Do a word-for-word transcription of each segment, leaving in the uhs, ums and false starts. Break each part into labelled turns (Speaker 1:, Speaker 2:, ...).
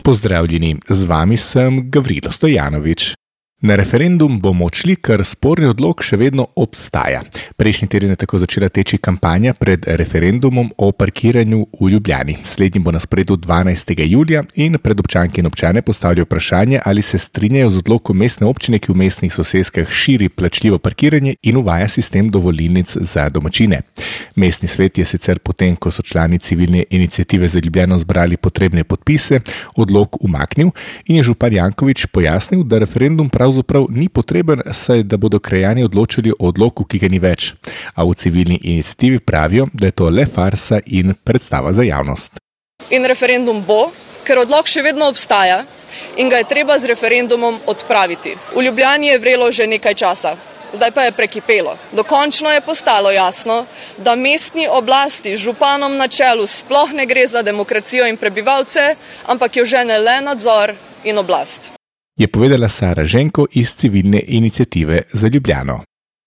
Speaker 1: Pozdravljeni, z vami sem Gavrilo Stojanovič. Na referendum bomo odšli, ker sporni odlok še vedno obstaja. Prejšnji teden je tako začela teči kampanja pred referendumom o parkiranju v Ljubljani. Slednji bo na sporedu dvanajstega julija in pred občanke in občane postavljajo vprašanje, ali se strinjajo z odlokom mestne občine, ki v mestnih soseskah širi plačljivo parkiranje in uvaja sistem dovolilnic za domačine. Mestni svet je sicer potem, ko so člani civilne iniciative za Ljubljano zbrali potrebne podpise, odlok umaknil in je župan Janković pojasnil, da referendum pravzaprav ni potreben, saj da bodo krajani odločili o odloku, ki ga ni več. A v civilni iniciativi pravijo, da je to le farsa in predstava za javnost.
Speaker 2: In referendum bo, ker odlok še vedno obstaja in ga je treba z referendumom odpraviti. V Ljubljani je vrelo že nekaj časa, zdaj pa je prekipelo. Dokončno je postalo jasno, da mestni oblasti z županom na čelu sploh ne gre za demokracijo in prebivalce, ampak jo žene le nadzor in oblast.
Speaker 1: Je povedala Sara Ženko iz civilne iniciative za Ljubljano.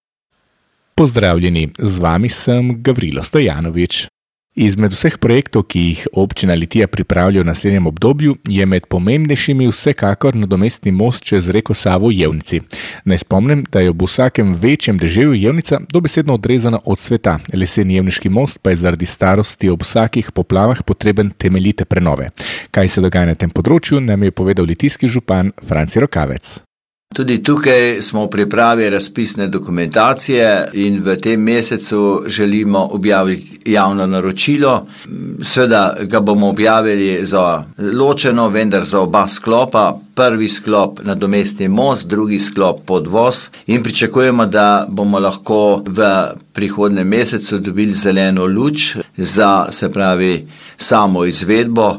Speaker 1: Pozdravljeni, z vami sem Gavrilo Stojanovič. Izmed vseh projektov, ki jih občina Litija pripravlja v naslednjem obdobju, je med pomembnejšimi vsekakor nadomestni most čez reko Savo v Jevnici. Naj spomnim, da je ob vsakem večjem deževju Jevnica dobesedno odrezana od sveta. Leseni jevniški most pa je zaradi starosti ob vsakih poplavah potreben temeljite prenove. Kaj se dogaja na tem področju, nam je povedal litijski župan Franci Rokavec.
Speaker 3: Tudi tukaj smo v pripravi razpisne dokumentacije in v tem mesecu želimo objaviti javno naročilo. Seveda ga bomo objavili za ločeno, vendar za oba sklopa. Prvi sklop nadomestni most, drugi sklop podvoz in pričakujemo, da bomo lahko v prihodnjem mesecu dobili zeleno luč za, se pravi, samo izvedbo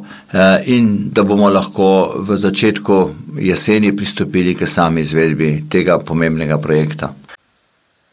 Speaker 3: in da bomo lahko v začetku jeseni pristopili k sami izvedbi tega pomembnega projekta.